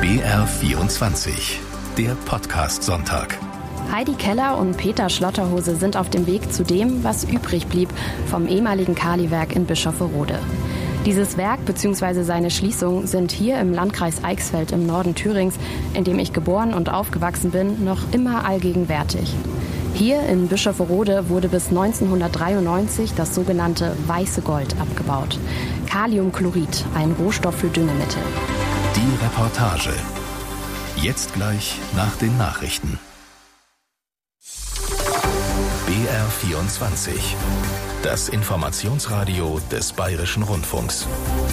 BR24, der Podcast-Sonntag. Heidi Keller und Peter Schlotterhose sind auf dem Weg zu dem, was übrig blieb vom ehemaligen Kaliwerk in Bischofferode. Dieses Werk bzw. seine Schließung sind hier im Landkreis Eichsfeld im Norden Thürings, in dem ich geboren und aufgewachsen bin, noch immer allgegenwärtig. Hier in Bischofferode wurde bis 1993 das sogenannte weiße Gold abgebaut. Kaliumchlorid, ein Rohstoff für Düngemittel. Die Reportage. Jetzt gleich nach den Nachrichten. BR24. Das Informationsradio des Bayerischen Rundfunks.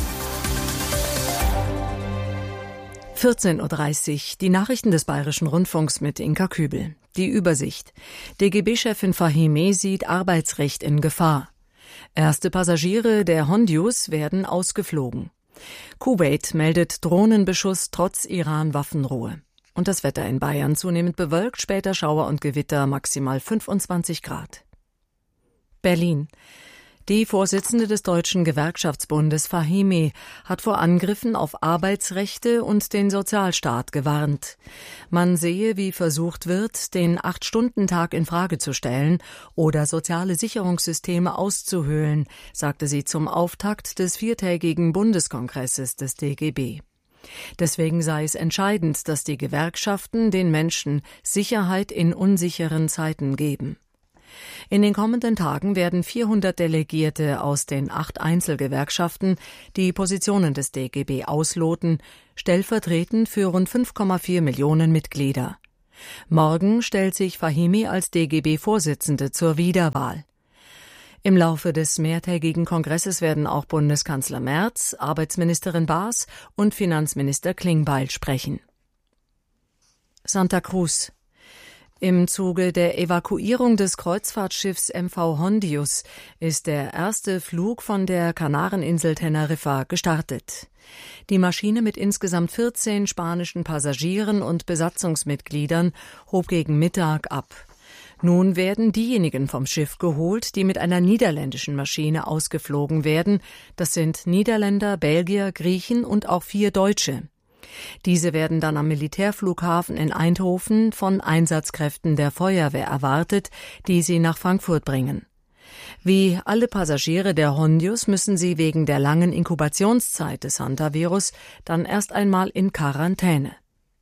14:30 Uhr, die Nachrichten des Bayerischen Rundfunks mit Inka Kübel. Die Übersicht. DGB-Chefin Fahimi sieht Arbeitsrecht in Gefahr. Erste Passagiere der Hondius werden ausgeflogen. Kuwait meldet Drohnenbeschuss trotz Iran-Waffenruhe. Und das Wetter in Bayern zunehmend bewölkt, später Schauer und Gewitter, maximal 25 Grad. Berlin. Die Vorsitzende des Deutschen Gewerkschaftsbundes Fahimi hat vor Angriffen auf Arbeitsrechte und den Sozialstaat gewarnt. Man sehe, wie versucht wird, den 8-Stunden-Tag in Frage zu stellen oder soziale Sicherungssysteme auszuhöhlen, sagte sie zum Auftakt des 4-tägigen Bundeskongresses des DGB. Deswegen sei es entscheidend, dass die Gewerkschaften den Menschen Sicherheit in unsicheren Zeiten geben. In den kommenden Tagen werden 400 Delegierte aus den 8 Einzelgewerkschaften die Positionen des DGB ausloten, stellvertretend für rund 5,4 Millionen Mitglieder. Morgen stellt sich Fahimi als DGB-Vorsitzende zur Wiederwahl. Im Laufe des mehrtägigen Kongresses werden auch Bundeskanzler Merz, Arbeitsministerin Baas und Finanzminister Klingbeil sprechen. Santa Cruz. Im Zuge der Evakuierung des Kreuzfahrtschiffs MV Hondius ist der erste Flug von der Kanareninsel Teneriffa gestartet. Die Maschine mit insgesamt 14 spanischen Passagieren und Besatzungsmitgliedern hob gegen Mittag ab. Nun werden diejenigen vom Schiff geholt, die mit einer niederländischen Maschine ausgeflogen werden. Das sind Niederländer, Belgier, Griechen und auch 4 Deutsche. Diese werden dann am Militärflughafen in Eindhoven von Einsatzkräften der Feuerwehr erwartet, die sie nach Frankfurt bringen. Wie alle Passagiere der Hondius müssen sie wegen der langen Inkubationszeit des Hantavirus dann erst einmal in Quarantäne.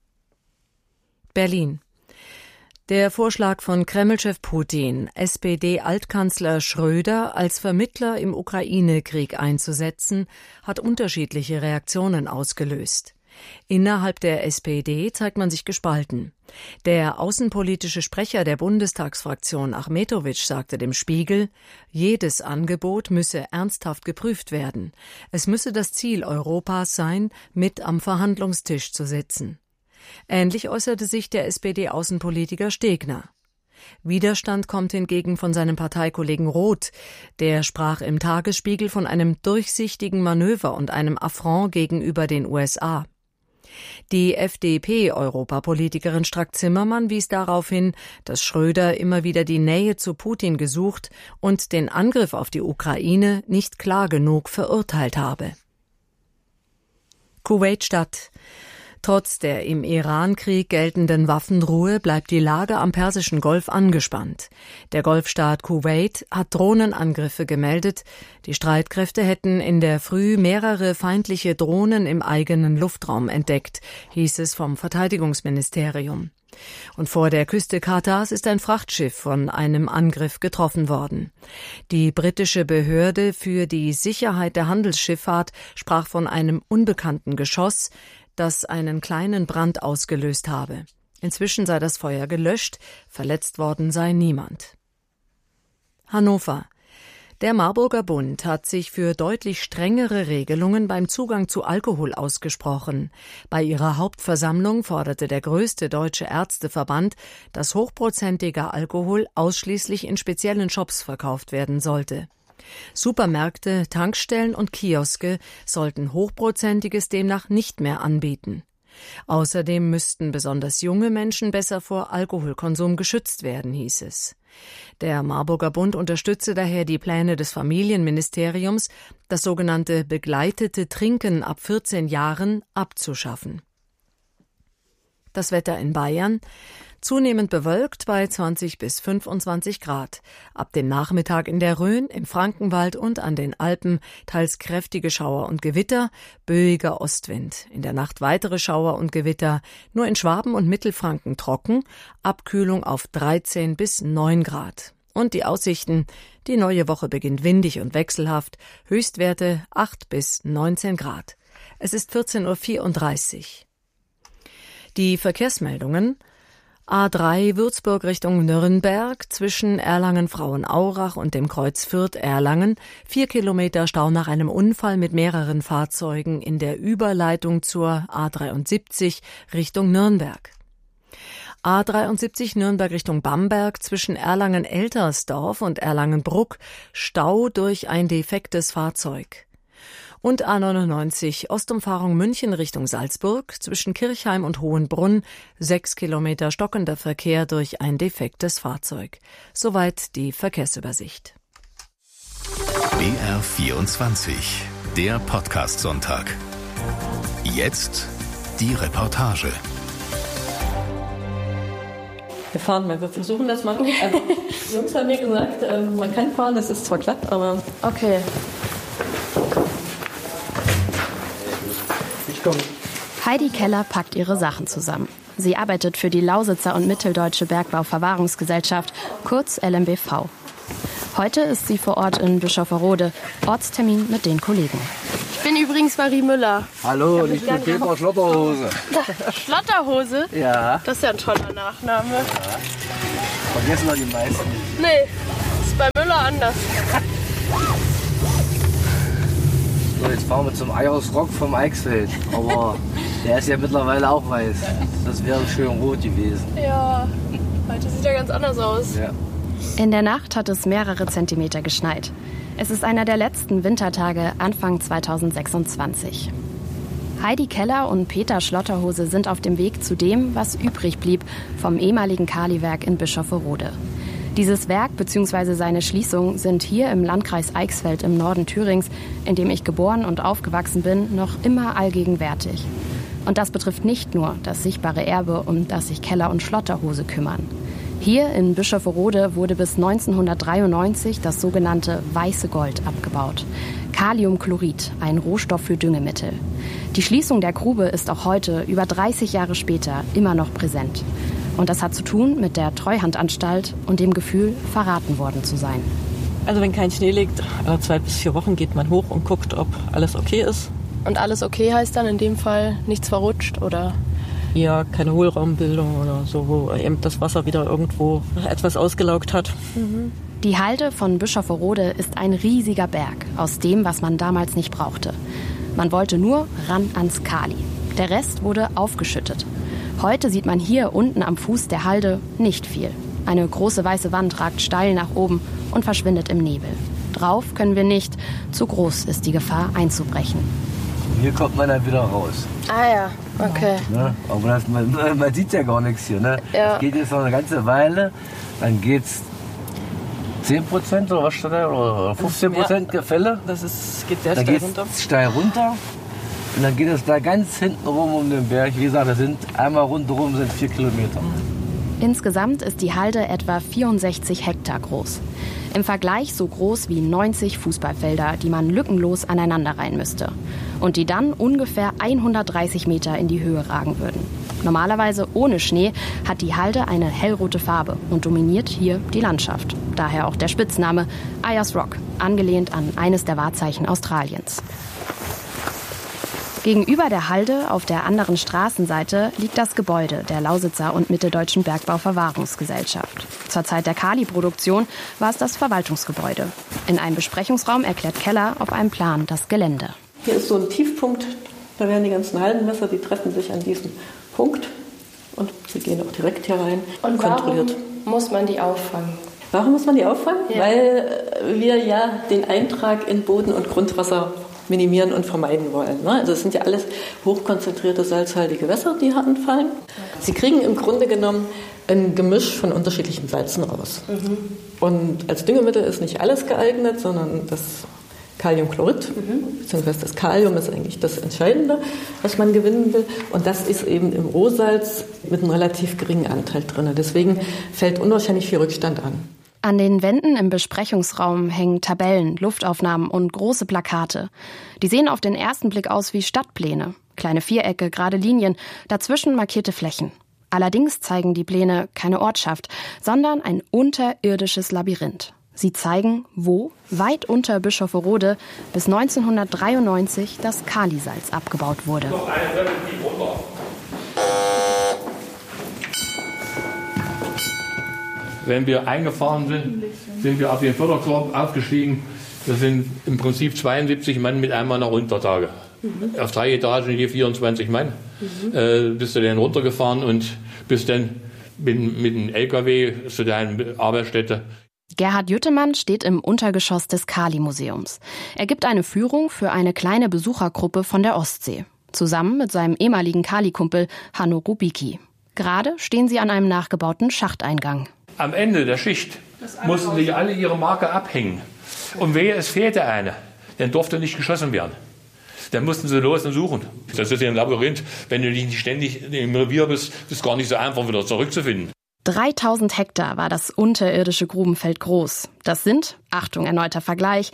Berlin. Der Vorschlag von Kreml-Chef Putin, SPD-Altkanzler Schröder als Vermittler im Ukraine-Krieg einzusetzen, hat unterschiedliche Reaktionen ausgelöst. Innerhalb der SPD zeigt man sich gespalten. Der außenpolitische Sprecher der Bundestagsfraktion Achmetowitsch sagte dem Spiegel, jedes Angebot müsse ernsthaft geprüft werden. Es müsse das Ziel Europas sein, mit am Verhandlungstisch zu sitzen. Ähnlich äußerte sich der SPD-Außenpolitiker Stegner. Widerstand kommt hingegen von seinem Parteikollegen Roth. Der sprach im Tagesspiegel von einem durchsichtigen Manöver und einem Affront gegenüber den USA. Die FDP-Europapolitikerin Strack-Zimmermann wies darauf hin, dass Schröder immer wieder die Nähe zu Putin gesucht und den Angriff auf die Ukraine nicht klar genug verurteilt habe. Kuwait-Stadt. Trotz der im Iran-Krieg geltenden Waffenruhe bleibt die Lage am Persischen Golf angespannt. Der Golfstaat Kuwait hat Drohnenangriffe gemeldet. Die Streitkräfte hätten in der Früh mehrere feindliche Drohnen im eigenen Luftraum entdeckt, hieß es vom Verteidigungsministerium. Und vor der Küste Katars ist ein Frachtschiff von einem Angriff getroffen worden. Die britische Behörde für die Sicherheit der Handelsschifffahrt sprach von einem unbekannten Geschoss, das einen kleinen Brand ausgelöst habe. Inzwischen sei das Feuer gelöscht, verletzt worden sei niemand. Hannover. Der Marburger Bund hat sich für deutlich strengere Regelungen beim Zugang zu Alkohol ausgesprochen. Bei ihrer Hauptversammlung forderte der größte deutsche Ärzteverband, dass hochprozentiger Alkohol ausschließlich in speziellen Shops verkauft werden sollte. Supermärkte, Tankstellen und Kioske sollten Hochprozentiges demnach nicht mehr anbieten. Außerdem müssten besonders junge Menschen besser vor Alkoholkonsum geschützt werden, hieß es. Der Marburger Bund unterstütze daher die Pläne des Familienministeriums, das sogenannte begleitete Trinken ab 14 Jahren abzuschaffen. Das Wetter in Bayern: zunehmend bewölkt bei 20 bis 25 Grad. Ab dem Nachmittag in der Rhön, im Frankenwald und an den Alpen teils kräftige Schauer und Gewitter, böiger Ostwind. In der Nacht weitere Schauer und Gewitter, nur in Schwaben und Mittelfranken trocken, Abkühlung auf 13 bis 9 Grad. Und die Aussichten: die neue Woche beginnt windig und wechselhaft, Höchstwerte 8 bis 19 Grad. Es ist 14.34 Uhr. Die Verkehrsmeldungen: A3 Würzburg Richtung Nürnberg zwischen Erlangen-Frauenaurach und dem Kreuz Fürth-Erlangen. 4 Kilometer Stau nach einem Unfall mit mehreren Fahrzeugen in der Überleitung zur A73 Richtung Nürnberg. A73 Nürnberg Richtung Bamberg zwischen Erlangen-Eltersdorf und Erlangen-Bruck. Stau durch ein defektes Fahrzeug. Und A99 Ostumfahrung München Richtung Salzburg zwischen Kirchheim und Hohenbrunn. 6 Kilometer stockender Verkehr durch ein defektes Fahrzeug. Soweit die Verkehrsübersicht. BR24, der Podcast-Sonntag. Jetzt die Reportage. Wir fahren mal, wir versuchen das mal. Die Jungs haben mir gesagt, man kann fahren, das ist zwar glatt, aber... Okay. Heidi Keller packt ihre Sachen zusammen. Sie arbeitet für die Lausitzer und Mitteldeutsche Bergbau-Verwahrungsgesellschaft, kurz LMBV. Heute ist sie vor Ort in Bischofferode, Ortstermin mit den Kollegen. Ich bin übrigens Marie Müller. Hallo, ich bin Peter Schlotterhose. Schlotterhose? Ja. Das ist ja ein toller Nachname. Ja. Vergessen wir die meisten. Nee, ist bei Müller anders. So, jetzt fahren wir zum Eiersrock vom Eichsfeld. Aber der ist ja mittlerweile auch weiß. Das wäre schön rot gewesen. Ja, heute sieht er ganz anders aus. Ja. In der Nacht hat es mehrere Zentimeter geschneit. Es ist einer der letzten Wintertage Anfang 2026. Heidi Keller und Peter Schlotterhose sind auf dem Weg zu dem, was übrig blieb vom ehemaligen Kaliwerk in Bischofferode. Dieses Werk bzw. seine Schließung sind hier im Landkreis Eichsfeld im Norden Thürings, in dem ich geboren und aufgewachsen bin, noch immer allgegenwärtig. Und das betrifft nicht nur das sichtbare Erbe, um das sich Keller und Schlotterhose kümmern. Hier in Bischofferode wurde bis 1993 das sogenannte weiße Gold abgebaut. Kaliumchlorid, ein Rohstoff für Düngemittel. Die Schließung der Grube ist auch heute, über 30 Jahre später, immer noch präsent. Und das hat zu tun mit der Treuhandanstalt und dem Gefühl, verraten worden zu sein. Also wenn kein Schnee liegt, alle 2 bis 4 Wochen geht man hoch und guckt, ob alles okay ist. Und alles okay heißt dann in dem Fall nichts verrutscht, oder? Ja, keine Hohlraumbildung oder so, wo eben das Wasser wieder irgendwo etwas ausgelaugt hat. Die Halde von Bischofferode ist ein riesiger Berg aus dem, was man damals nicht brauchte. Man wollte nur ran ans Kali. Der Rest wurde aufgeschüttet. Heute sieht man hier unten am Fuß der Halde nicht viel. Eine große weiße Wand ragt steil nach oben und verschwindet im Nebel. Drauf können wir nicht, zu groß ist die Gefahr einzubrechen. Hier kommt man dann wieder raus. Ah ja, okay. Ne? Aber man sieht ja gar nichts hier. Ne? Ja. Das geht jetzt noch eine ganze Weile, dann geht's 10% oder was steht da? Oder 15% Gefälle. Geht sehr Dann steil geht's runter. steil runter. Und dann geht es da ganz hinten rum um den Berg. Wie gesagt, einmal rundherum sind 4 Kilometer. Insgesamt ist die Halde etwa 64 Hektar groß. Im Vergleich so groß wie 90 Fußballfelder, die man lückenlos aneinanderreihen müsste. Und die dann ungefähr 130 Meter in die Höhe ragen würden. Normalerweise ohne Schnee hat die Halde eine hellrote Farbe und dominiert hier die Landschaft. Daher auch der Spitzname Ayers Rock, angelehnt an eines der Wahrzeichen Australiens. Gegenüber der Halde auf der anderen Straßenseite liegt das Gebäude der Lausitzer und Mitteldeutschen Bergbau-Verwahrungsgesellschaft. Zur Zeit der Kali-Produktion war es das Verwaltungsgebäude. In einem Besprechungsraum erklärt Keller auf einem Plan das Gelände. Hier ist so ein Tiefpunkt, da werden die ganzen Haldenmesser, die treffen sich an diesem Punkt und sie gehen auch direkt hier rein. Und kontrolliert. warum muss man die auffangen? Warum muss man die auffangen? Ja. Weil wir ja den Eintrag in Boden- und Grundwasser minimieren und vermeiden wollen. Also es sind ja alles hochkonzentrierte salzhaltige Gewässer, die hier anfallen. Sie kriegen im Grunde genommen ein Gemisch von unterschiedlichen Salzen raus. Und als Düngemittel ist nicht alles geeignet, sondern das Kaliumchlorid, beziehungsweise das Kalium ist eigentlich das Entscheidende, was man gewinnen will. Und das ist eben im Rohsalz mit einem relativ geringen Anteil drin. Deswegen fällt unwahrscheinlich viel Rückstand an. An den Wänden im Besprechungsraum hängen Tabellen, Luftaufnahmen und große Plakate. Die sehen auf den ersten Blick aus wie Stadtpläne. Kleine Vierecke, gerade Linien, dazwischen markierte Flächen. Allerdings zeigen die Pläne keine Ortschaft, sondern ein unterirdisches Labyrinth. Sie zeigen, wo, weit unter Bischofferode, bis 1993 das Kalisalz abgebaut wurde. Wenn wir eingefahren sind, sind wir auf den Förderkorb aufgestiegen. Das sind im Prinzip 72 Mann mit einem Mann nach Untertage. Auf 3 Etagen je 24 Mann. Bist du dann runtergefahren und bist dann mit dem LKW zu deiner Arbeitsstätte. Gerhard Jüttemann steht im Untergeschoss des Kali-Museums. Er gibt eine Führung für eine kleine Besuchergruppe von der Ostsee. Zusammen mit seinem ehemaligen Kali-Kumpel Hanno Rubicki. Gerade stehen sie an einem nachgebauten Schachteingang. Am Ende der Schicht mussten sie alle ihre Marke abhängen. Und wehe, es fehlte eine, dann durfte nicht geschossen werden. Dann mussten sie los und suchen. Das ist ja ein Labyrinth. Wenn du nicht ständig im Revier bist, ist es gar nicht so einfach, wieder zurückzufinden. 3000 Hektar war das unterirdische Grubenfeld groß. Das sind, Achtung, erneuter Vergleich,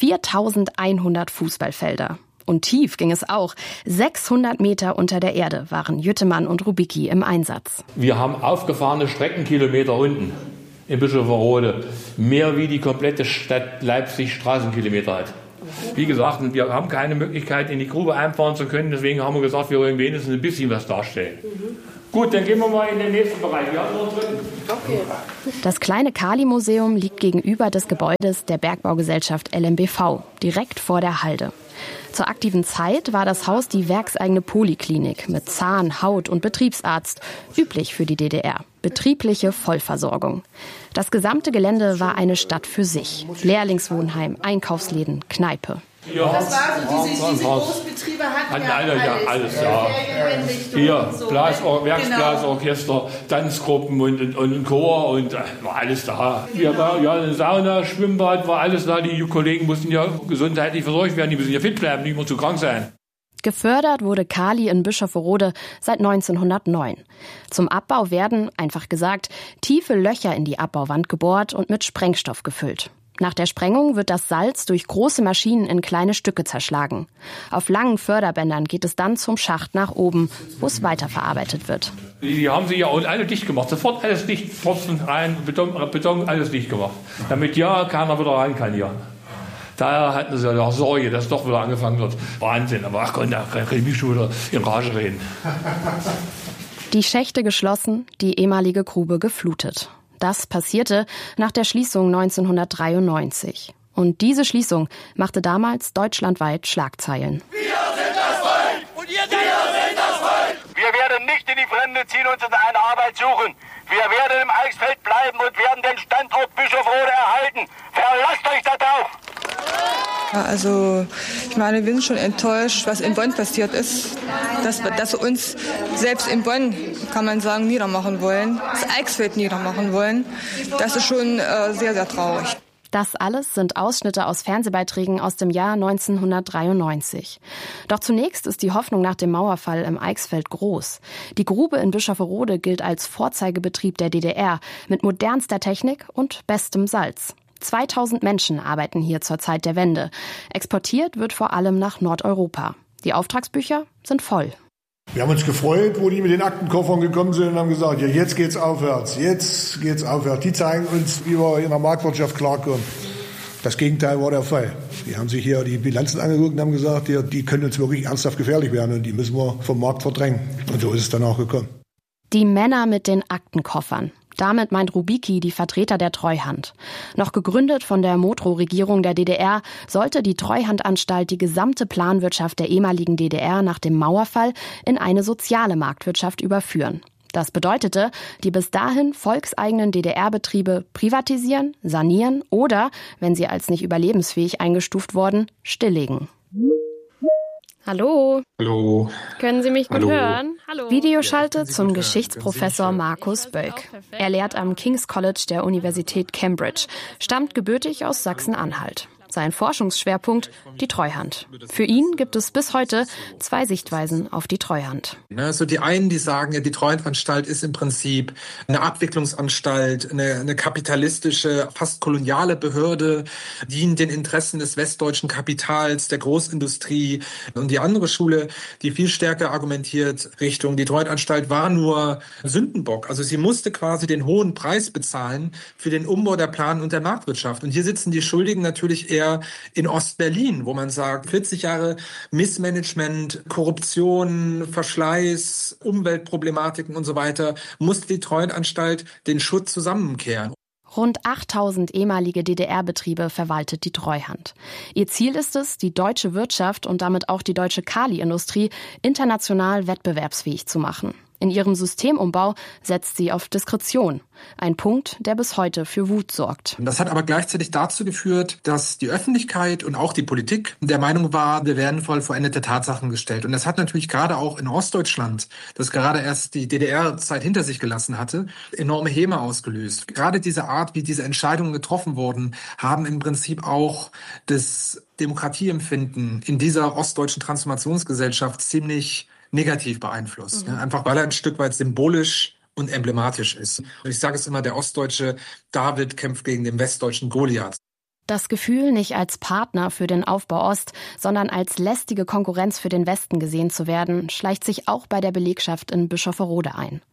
4100 Fußballfelder. Und tief ging es auch. 600 Meter unter der Erde waren Jüttemann und Rubicki im Einsatz. Wir haben aufgefahrene Streckenkilometer unten in Bischofferode. Mehr wie die komplette Stadt Leipzig Straßenkilometer hat. Wie gesagt, wir haben keine Möglichkeit, in die Grube einfahren zu können. Deswegen haben wir gesagt, wir wollen wenigstens ein bisschen was darstellen. Gut, dann gehen wir mal in den nächsten Bereich. Wir haben noch einen dritten. Okay. Das kleine Kali-Museum liegt gegenüber des Gebäudes der Bergbaugesellschaft LMBV, direkt vor der Halde. Zur aktiven Zeit war das Haus die werkseigene Poliklinik mit Zahn-, Haut- und Betriebsarzt, üblich für die DDR. Betriebliche Vollversorgung. Das gesamte Gelände war eine Stadt für sich. Lehrlingswohnheim, Einkaufsläden, Kneipe. Ja, das war so, diese Großbetriebe hatten alles da. Hier, so, Werksblasorchester, Tanzgruppen und ein Chor und war alles da. Eine Sauna, Schwimmbad, war alles da. Die Kollegen mussten ja gesundheitlich versorgt werden, die müssen ja fit bleiben, nicht mehr zu krank sein. Gefördert wurde Kali in Bischofferode seit 1909. Zum Abbau werden, einfach gesagt, tiefe Löcher in die Abbauwand gebohrt und mit Sprengstoff gefüllt. Nach der Sprengung wird das Salz durch große Maschinen in kleine Stücke zerschlagen. Auf langen Förderbändern geht es dann zum Schacht nach oben, wo es weiterverarbeitet wird. Die haben sie ja auch alle dicht gemacht. Sofort alles dicht, Pfropfen rein, Beton, alles dicht gemacht. Damit ja keiner wieder rein kann hier. Daher hatten sie ja Sorge, dass doch wieder angefangen wird. Wahnsinn, aber ach Gott, da kann ich mich schon wieder in Rage reden. Die Schächte geschlossen, die ehemalige Grube geflutet. Das passierte nach der Schließung 1993. Und diese Schließung machte damals deutschlandweit Schlagzeilen. Wir sind das Volk! Und ihr seid das Volk! Wir werden nicht in die Fremde ziehen und uns eine Arbeit suchen. Wir werden im Eichsfeld bleiben und werden den Standort Bischofferode erhalten. Verlasst euch darauf! Ja, also, ich meine, wir sind schon enttäuscht, was in Bonn passiert ist. Dass wir uns selbst in Bonn, kann man sagen, niedermachen wollen. Das Eichsfeld niedermachen wollen. Das ist schon sehr, sehr traurig. Das alles sind Ausschnitte aus Fernsehbeiträgen aus dem Jahr 1993. Doch zunächst ist die Hoffnung nach dem Mauerfall im Eichsfeld groß. Die Grube in Bischofferode gilt als Vorzeigebetrieb der DDR mit modernster Technik und bestem Salz. 2000 Menschen arbeiten hier zur Zeit der Wende. Exportiert wird vor allem nach Nordeuropa. Die Auftragsbücher sind voll. Wir haben uns gefreut, wo die mit den Aktenkoffern gekommen sind und haben gesagt, ja, jetzt geht's aufwärts, Die zeigen uns, wie wir in der Marktwirtschaft klarkommen. Das Gegenteil war der Fall. Die haben sich hier die Bilanzen angeguckt und haben gesagt, ja, die können uns wirklich ernsthaft gefährlich werden und die müssen wir vom Markt verdrängen. Und so ist es dann auch gekommen. Die Männer mit den Aktenkoffern. Damit meint Rubicki die Vertreter der Treuhand. Noch gegründet von der Motro-Regierung der DDR, sollte die Treuhandanstalt die gesamte Planwirtschaft der ehemaligen DDR nach dem Mauerfall in eine soziale Marktwirtschaft überführen. Das bedeutete, die bis dahin volkseigenen DDR-Betriebe privatisieren, sanieren oder, wenn sie als nicht überlebensfähig eingestuft wurden, stilllegen. Hallo. Hallo. Können Sie mich gut hören? Hallo. Videoschalte zum Geschichtsprofessor Markus Bölk. Er lehrt am King's College der Universität Cambridge, stammt gebürtig aus Sachsen-Anhalt. Sein Forschungsschwerpunkt die Treuhand. Für ihn gibt es bis heute 2 Sichtweisen auf die Treuhand. Also die einen, die sagen, ja, die Treuhandanstalt ist im Prinzip eine Abwicklungsanstalt, eine kapitalistische, fast koloniale Behörde, dient den Interessen des westdeutschen Kapitals, der Großindustrie. Und die andere Schule, die viel stärker argumentiert Richtung, die Treuhandanstalt war nur Sündenbock. Also sie musste quasi den hohen Preis bezahlen für den Umbau der Plan- und der Marktwirtschaft. Und hier sitzen die Schuldigen natürlich eher in Ostberlin, wo man sagt, 40 Jahre Missmanagement, Korruption, Verschleiß, Umweltproblematiken und so weiter, musste die Treuhandanstalt den Schutt zusammenkehren. Rund 8000 ehemalige DDR-Betriebe verwaltet die Treuhand. Ihr Ziel ist es, die deutsche Wirtschaft und damit auch die deutsche Kaliindustrie international wettbewerbsfähig zu machen. In ihrem Systemumbau setzt sie auf Diskretion. Ein Punkt, der bis heute für Wut sorgt. Das hat aber gleichzeitig dazu geführt, dass die Öffentlichkeit und auch die Politik der Meinung war, wir werden vor vollendete Tatsachen gestellt. Und das hat natürlich gerade auch in Ostdeutschland, das gerade erst die DDR-Zeit hinter sich gelassen hatte, enorme Häme ausgelöst. Gerade diese Art, wie diese Entscheidungen getroffen wurden, haben im Prinzip auch das Demokratieempfinden in dieser ostdeutschen Transformationsgesellschaft ziemlich negativ beeinflusst. Einfach weil er ein Stück weit symbolisch und emblematisch ist. Ich sage es immer, der ostdeutsche David kämpft gegen den westdeutschen Goliath. Das Gefühl, nicht als Partner für den Aufbau Ost, sondern als lästige Konkurrenz für den Westen gesehen zu werden, schleicht sich auch bei der Belegschaft in Bischofferode ein.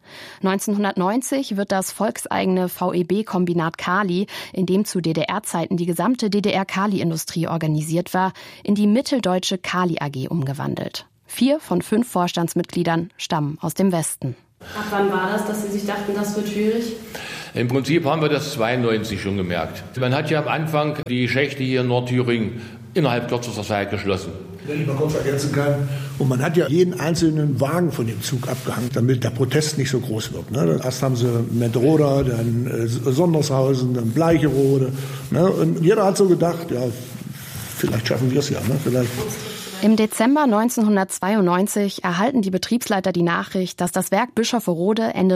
1990 wird das volkseigene VEB-Kombinat Kali, in dem zu DDR-Zeiten die gesamte DDR-Kali-Industrie organisiert war, in die Mitteldeutsche Kali AG umgewandelt. 4 von 5 Vorstandsmitgliedern stammen aus dem Westen. Ab wann war das, dass Sie sich dachten, das wird schwierig? Im Prinzip haben wir das 92 schon gemerkt. Man hat ja am Anfang die Schächte hier in Nordthüringen innerhalb kürzester Zeit geschlossen. Wenn ich mal kurz ergänzen kann. Und man hat ja jeden einzelnen Wagen von dem Zug abgehangen, damit der Protest nicht so groß wird. Ne? Erst haben sie Medroda, dann Sondershausen, dann Bleicherode. Ne? Und jeder hat so gedacht, ja, vielleicht schaffen wir es ja. Ne? Vielleicht. Im Dezember 1992 erhalten die Betriebsleiter die Nachricht, dass das Werk Bischofferode Ende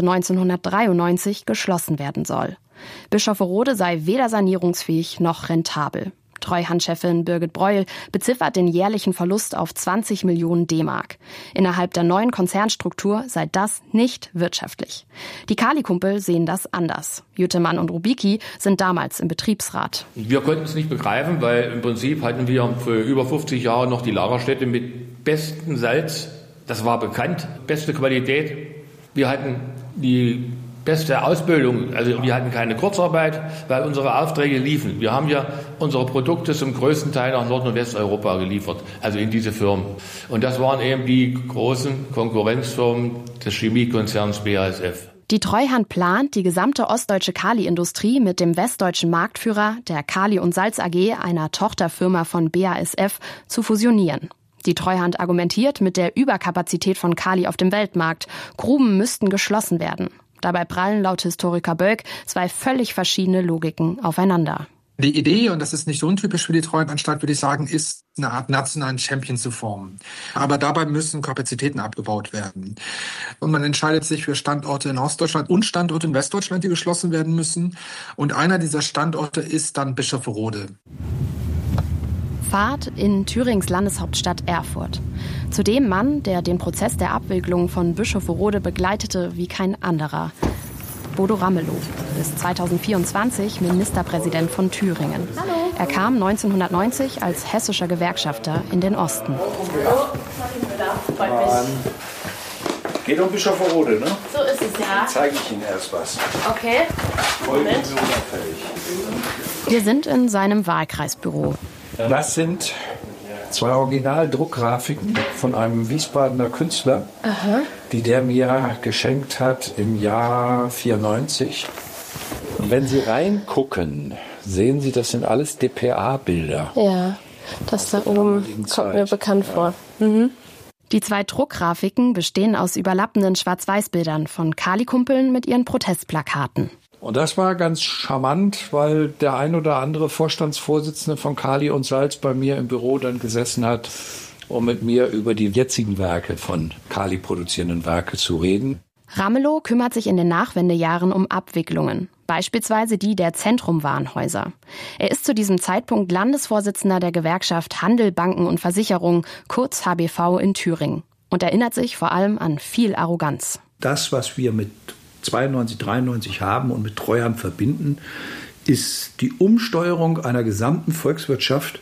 1993 geschlossen werden soll. Bischofferode sei weder sanierungsfähig noch rentabel. Treuhandchefin Birgit Breuel beziffert den jährlichen Verlust auf 20 Millionen D-Mark. Innerhalb der neuen Konzernstruktur sei das nicht wirtschaftlich. Die Kali-Kumpel sehen das anders. Jüttemann und Rubicki sind damals im Betriebsrat. Wir konnten es nicht begreifen, weil im Prinzip hatten wir für über 50 Jahre noch die Lagerstätte mit bestem Salz. Das war bekannt, beste Qualität. Wir hatten die beste Ausbildung, also wir hatten keine Kurzarbeit, weil unsere Aufträge liefen. Wir haben ja unsere Produkte zum größten Teil nach Nord- und Westeuropa geliefert, also in diese Firmen. Und das waren eben die großen Konkurrenzfirmen des Chemiekonzerns BASF. Die Treuhand plant, die gesamte ostdeutsche Kali-Industrie mit dem westdeutschen Marktführer, der Kali und Salz AG, einer Tochterfirma von BASF, zu fusionieren. Die Treuhand argumentiert mit der Überkapazität von Kali auf dem Weltmarkt. Gruben müssten geschlossen werden. Dabei prallen laut Historiker Bölk 2 völlig verschiedene Logiken aufeinander. Die Idee, und das ist nicht so untypisch für die Treuhandanstalt, würde ich sagen, ist eine Art nationalen Champion zu formen. Aber dabei müssen Kapazitäten abgebaut werden. Und man entscheidet sich für Standorte in Ostdeutschland und Standorte in Westdeutschland, die geschlossen werden müssen. Und einer dieser Standorte ist dann Bischofferode. Fahrt in Thürings Landeshauptstadt Erfurt. Zu dem Mann, der den Prozess der Abwicklung von Bischofferode begleitete wie kein anderer. Bodo Ramelow, bis 2024 Ministerpräsident von Thüringen. Hallo. Er kam 1990 als hessischer Gewerkschafter in den Osten. Geht um Bischofferode, ne? So ist es, ja. Dann zeige ich Ihnen erst was. Okay. Folgen Sie unauffällig. Wir sind in seinem Wahlkreisbüro. Das sind 2 Originaldruckgrafiken von einem Wiesbadener Künstler, die der mir geschenkt hat im Jahr 94. Und wenn Sie reingucken, sehen Sie, das sind alles DPA-Bilder. Ja, das da oben kommt mir bekannt vor. Mhm. Die 2 Druckgrafiken bestehen aus überlappenden Schwarz-Weiß-Bildern von Kali-Kumpeln mit ihren Protestplakaten. Und das war ganz charmant, weil der ein oder andere Vorstandsvorsitzende von Kali und Salz bei mir im Büro dann gesessen hat, um mit mir über die jetzigen Werke von Kali produzierenden Werke zu reden. Ramelow kümmert sich in den Nachwendejahren um Abwicklungen, beispielsweise die der Zentrum-Warenhäuser. Er ist zu diesem Zeitpunkt Landesvorsitzender der Gewerkschaft Handel, Banken und Versicherungen, kurz HBV in Thüringen, und erinnert sich vor allem an viel Arroganz. Das, was wir mit 92, 93 haben und mit Treuhand verbinden, ist die Umsteuerung einer gesamten Volkswirtschaft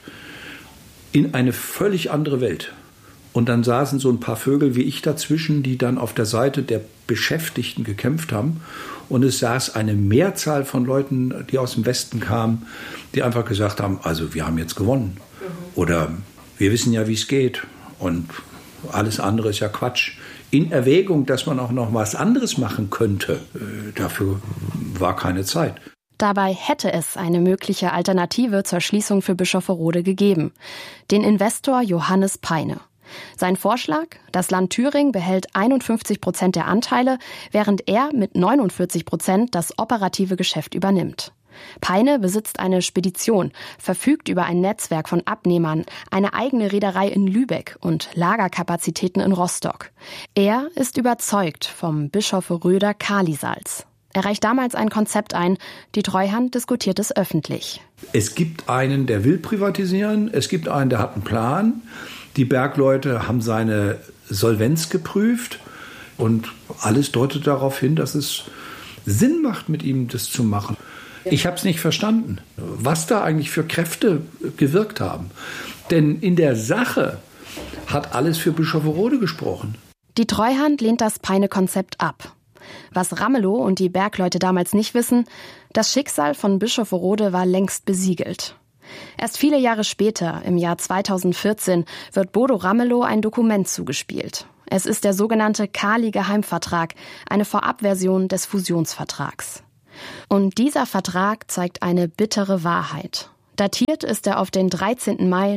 in eine völlig andere Welt. Und dann saßen so ein paar Vögel wie ich dazwischen, die dann auf der Seite der Beschäftigten gekämpft haben. Und es saß eine Mehrzahl von Leuten, die aus dem Westen kamen, die einfach gesagt haben, also wir haben jetzt gewonnen. Oder wir wissen ja, wie es geht. Und alles andere ist ja Quatsch. In Erwägung, dass man auch noch was anderes machen könnte, dafür war keine Zeit. Dabei hätte es eine mögliche Alternative zur Schließung für Bischofferode gegeben. Den Investor Johannes Peine. Sein Vorschlag: Das Land Thüringen behält 51% der Anteile, während er mit 49% das operative Geschäft übernimmt. Peine besitzt eine Spedition, verfügt über ein Netzwerk von Abnehmern, eine eigene Reederei in Lübeck und Lagerkapazitäten in Rostock. Er ist überzeugt vom Bischofferöder Kalisalz. Er reicht damals ein Konzept ein, die Treuhand diskutiert es öffentlich. Es gibt einen, der will privatisieren, es gibt einen, der hat einen Plan. Die Bergleute haben seine Solvenz geprüft und alles deutet darauf hin, dass es Sinn macht, mit ihm das zu machen. Ich habe es nicht verstanden, was da eigentlich für Kräfte gewirkt haben. Denn in der Sache hat alles für Bischofferode gesprochen. Die Treuhand lehnt das Peine-Konzept ab. Was Ramelow und die Bergleute damals nicht wissen: Das Schicksal von Bischofferode war längst besiegelt. Erst viele Jahre später, im Jahr 2014, wird Bodo Ramelow ein Dokument zugespielt. Es ist der sogenannte Kali-Geheimvertrag, eine Vorabversion des Fusionsvertrags. Und dieser Vertrag zeigt eine bittere Wahrheit. Datiert ist er auf den 13. Mai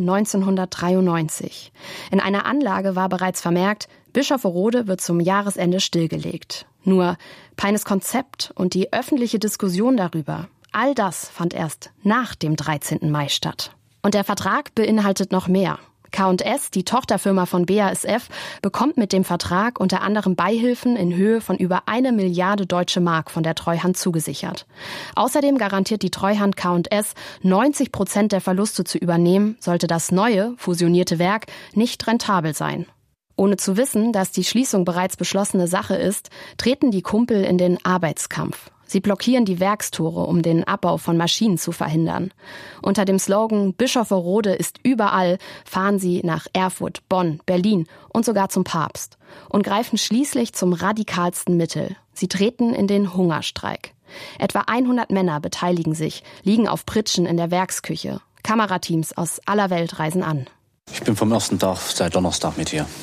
1993. In einer Anlage war bereits vermerkt, Bischofferode wird zum Jahresende stillgelegt. Nur Peines Konzept und die öffentliche Diskussion darüber, all das fand erst nach dem 13. Mai statt. Und der Vertrag beinhaltet noch mehr. K&S, die Tochterfirma von BASF, bekommt mit dem Vertrag unter anderem Beihilfen in Höhe von über 1 Milliarde Deutsche Mark von der Treuhand zugesichert. Außerdem garantiert die Treuhand K&S, 90% der Verluste zu übernehmen, sollte das neue, fusionierte Werk nicht rentabel sein. Ohne zu wissen, dass die Schließung bereits beschlossene Sache ist, treten die Kumpel in den Arbeitskampf. Sie blockieren die Werkstore, um den Abbau von Maschinen zu verhindern. Unter dem Slogan »Bischofferode ist überall« fahren sie nach Erfurt, Bonn, Berlin und sogar zum Papst und greifen schließlich zum radikalsten Mittel. Sie treten in den Hungerstreik. Etwa 100 Männer beteiligen sich, liegen auf Pritschen in der Werksküche. Kamerateams aus aller Welt reisen an. Ich bin vom ersten Tag seit Donnerstag mit hier.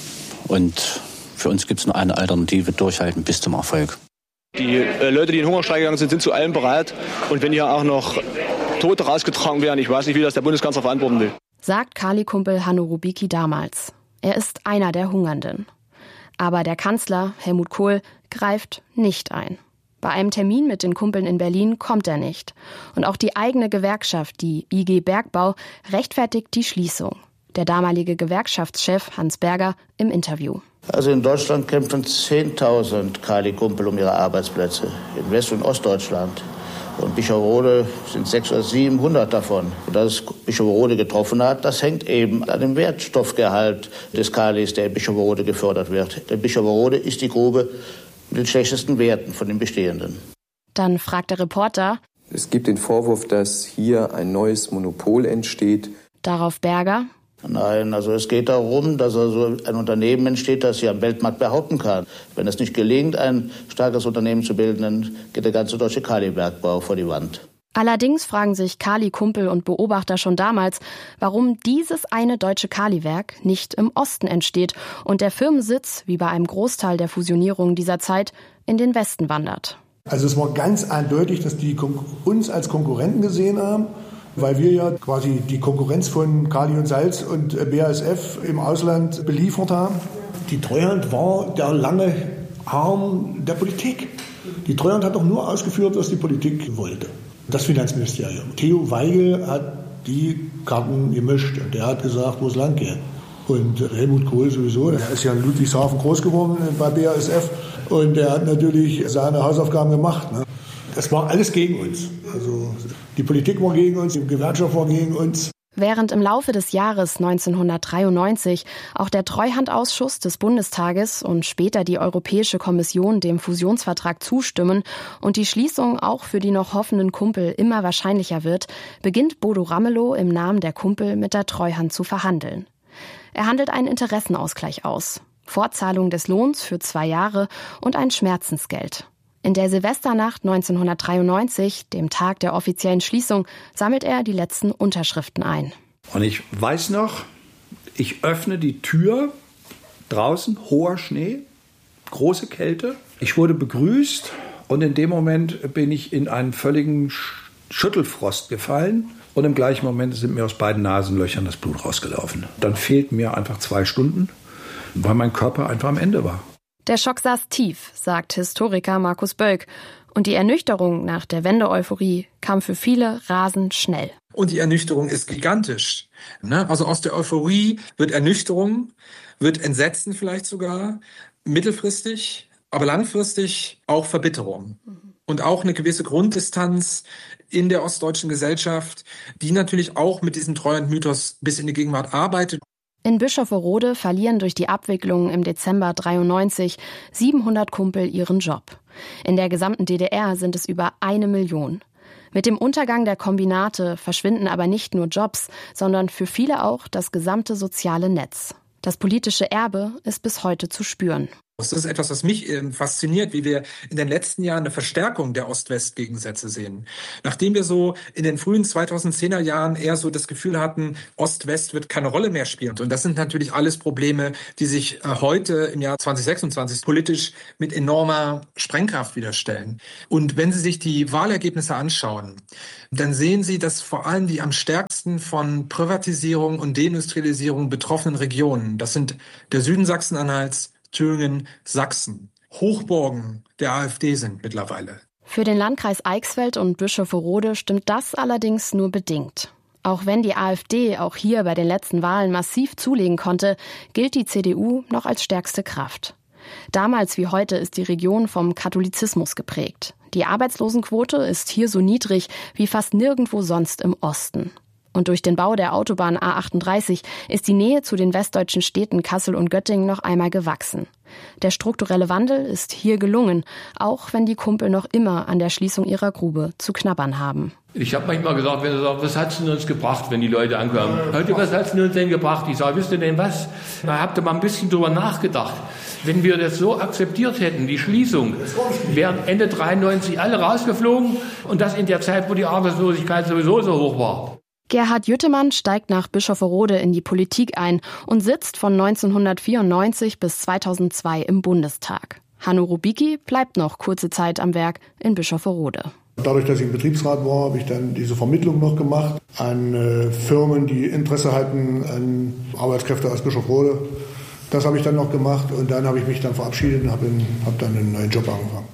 Und für uns gibt es nur eine Alternative: durchhalten bis zum Erfolg. Die Leute, die in den Hungerstreik gegangen sind, sind zu allem bereit. Und wenn hier auch noch Tote rausgetragen werden, ich weiß nicht, wie das der Bundeskanzler verantworten will. Sagt Kali-Kumpel Hanno Rubicki damals. Er ist einer der Hungernden. Aber der Kanzler, Helmut Kohl, greift nicht ein. Bei einem Termin mit den Kumpeln in Berlin kommt er nicht. Und auch die eigene Gewerkschaft, die IG Bergbau, rechtfertigt die Schließung. Der damalige Gewerkschaftschef Hans Berger im Interview. Also in Deutschland kämpfen 10.000 Kali-Kumpel um ihre Arbeitsplätze, in West- und Ostdeutschland. Und Bischofferode sind 600 oder 700 davon. Und dass es Bischofferode getroffen hat, das hängt eben an dem Wertstoffgehalt des Kalis, der in Bischofferode gefördert wird. Denn Bischofferode ist die Grube mit den schlechtesten Werten von den bestehenden. Dann fragt der Reporter: Es gibt den Vorwurf, dass hier ein neues Monopol entsteht. Darauf Berger: Nein, also es geht darum, dass also ein Unternehmen entsteht, das sich am Weltmarkt behaupten kann. Wenn es nicht gelingt, ein starkes Unternehmen zu bilden, dann geht der ganze deutsche Kalibergbau vor die Wand. Allerdings fragen sich Kali-Kumpel und Beobachter schon damals, warum dieses eine deutsche Kaliwerk nicht im Osten entsteht und der Firmensitz, wie bei einem Großteil der Fusionierungen dieser Zeit, in den Westen wandert. Also es war ganz eindeutig, dass die uns als Konkurrenten gesehen haben, weil wir ja quasi die Konkurrenz von Kali und Salz und BASF im Ausland beliefert haben. Die Treuhand war der lange Arm der Politik. Die Treuhand hat doch nur ausgeführt, was die Politik wollte. Das Finanzministerium. Theo Weigel hat die Karten gemischt und der hat gesagt, wo es lang geht. Und Helmut Kohl sowieso, der ist ja in Ludwigshafen groß geworden bei BASF. Und er hat natürlich seine Hausaufgaben gemacht. Ne? Das war alles gegen uns. Also die Politik war gegen uns, die Gewerkschaft war gegen uns. Während im Laufe des Jahres 1993 auch der Treuhandausschuss des Bundestages und später die Europäische Kommission dem Fusionsvertrag zustimmen und die Schließung auch für die noch hoffenden Kumpel immer wahrscheinlicher wird, beginnt Bodo Ramelow im Namen der Kumpel mit der Treuhand zu verhandeln. Er handelt einen Interessenausgleich aus, Fortzahlung des Lohns für 2 Jahre und ein Schmerzensgeld. In der Silvesternacht 1993, dem Tag der offiziellen Schließung, sammelt er die letzten Unterschriften ein. Und ich weiß noch, ich öffne die Tür, draußen hoher Schnee, große Kälte. Ich wurde begrüßt und in dem Moment bin ich in einen völligen Schüttelfrost gefallen. Und im gleichen Moment sind mir aus beiden Nasenlöchern das Blut rausgelaufen. Dann fehlten mir einfach 2 Stunden, weil mein Körper einfach am Ende war. Der Schock saß tief, sagt Historiker Markus Bölk. Und die Ernüchterung nach der Wende-Euphorie kam für viele rasend schnell. Und die Ernüchterung ist gigantisch. Also aus der Euphorie wird Ernüchterung, wird Entsetzen vielleicht sogar, mittelfristig, aber langfristig auch Verbitterung. Und auch eine gewisse Grunddistanz in der ostdeutschen Gesellschaft, die natürlich auch mit diesem Treuhandmythos bis in die Gegenwart arbeitet. In Bischofferode verlieren durch die Abwicklung im Dezember 93 700 Kumpel ihren Job. In der gesamten DDR sind es über 1 Million. Mit dem Untergang der Kombinate verschwinden aber nicht nur Jobs, sondern für viele auch das gesamte soziale Netz. Das politische Erbe ist bis heute zu spüren. Das ist etwas, was mich fasziniert, wie wir in den letzten Jahren eine Verstärkung der Ost-West-Gegensätze sehen. Nachdem wir so in den frühen 2010er Jahren eher so das Gefühl hatten, Ost-West wird keine Rolle mehr spielen. Und das sind natürlich alles Probleme, die sich heute im Jahr 2026 politisch mit enormer Sprengkraft wieder stellen. Und wenn Sie sich die Wahlergebnisse anschauen, dann sehen Sie, dass vor allem die am stärksten von Privatisierung und Deindustrialisierung betroffenen Regionen, das sind der Süden Sachsen-Anhalts, Thüringen, Sachsen, Hochburgen der AfD sind mittlerweile. Für den Landkreis Eichsfeld und Bischofferode stimmt das allerdings nur bedingt. Auch wenn die AfD auch hier bei den letzten Wahlen massiv zulegen konnte, gilt die CDU noch als stärkste Kraft. Damals wie heute ist die Region vom Katholizismus geprägt. Die Arbeitslosenquote ist hier so niedrig wie fast nirgendwo sonst im Osten. Und durch den Bau der Autobahn A38 ist die Nähe zu den westdeutschen Städten Kassel und Göttingen noch einmal gewachsen. Der strukturelle Wandel ist hier gelungen, auch wenn die Kumpel noch immer an der Schließung ihrer Grube zu knabbern haben. Ich habe manchmal gesagt, wenn sie sagen, was hat's denn uns gebracht, wenn die Leute ankommen? Heute, was hat's denn uns denn gebracht? Ich sage, wisst ihr denn was? Da habt ihr mal ein bisschen drüber nachgedacht. Wenn wir das so akzeptiert hätten, die Schließung, wären Ende 93 alle rausgeflogen und das in der Zeit, wo die Arbeitslosigkeit sowieso so hoch war. Gerhard Jüttemann steigt nach Bischofferode in die Politik ein und sitzt von 1994 bis 2002 im Bundestag. Hanno Rubicki bleibt noch kurze Zeit am Werk in Bischofferode. Dadurch, dass ich im Betriebsrat war, habe ich dann diese Vermittlung noch gemacht an Firmen, die Interesse hatten an Arbeitskräfte aus Bischofferode. Das habe ich dann noch gemacht und dann habe ich mich dann verabschiedet und habe dann einen neuen Job angefangen.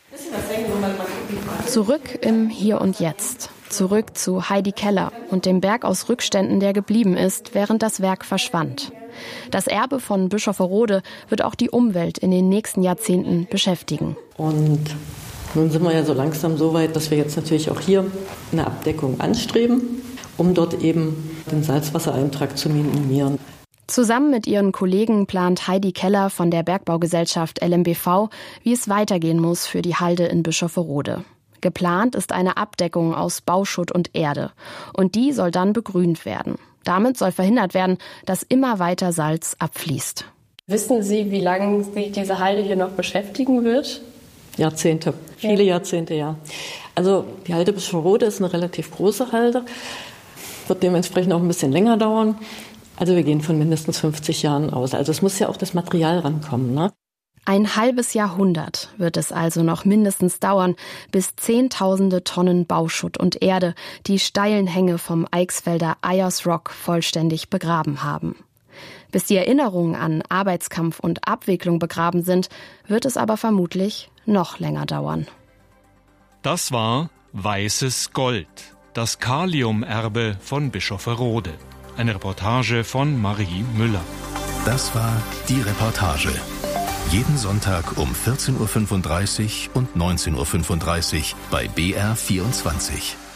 Zurück im Hier und Jetzt. Zurück zu Heidi Keller und dem Berg aus Rückständen, der geblieben ist, während das Werk verschwand. Das Erbe von Bischofferode wird auch die Umwelt in den nächsten Jahrzehnten beschäftigen. Und nun sind wir ja so langsam so weit, dass wir jetzt natürlich auch hier eine Abdeckung anstreben, um dort eben den Salzwassereintrag zu minimieren. Zusammen mit ihren Kollegen plant Heidi Keller von der Bergbaugesellschaft LMBV, wie es weitergehen muss für die Halde in Bischofferode. Geplant ist eine Abdeckung aus Bauschutt und Erde. Und die soll dann begrünt werden. Damit soll verhindert werden, dass immer weiter Salz abfließt. Wissen Sie, wie lange sich diese Halde hier noch beschäftigen wird? Jahrzehnte, viele Jahrzehnte, ja. Also die Halde Bischofferode ist eine relativ große Halde, wird dementsprechend auch ein bisschen länger dauern. Also wir gehen von mindestens 50 Jahren aus. Also es muss ja auch das Material rankommen, ne? Ein halbes Jahrhundert wird es also noch mindestens dauern, bis Zehntausende Tonnen Bauschutt und Erde die steilen Hänge vom Eichsfelder Ayers Rock vollständig begraben haben. Bis die Erinnerungen an Arbeitskampf und Abwicklung begraben sind, wird es aber vermutlich noch länger dauern. Das war Weißes Gold, das Kaliumerbe von Bischofferode. Eine Reportage von Marie Müller. Das war die Reportage. Jeden Sonntag um 14.35 Uhr und 19.35 Uhr bei BR24.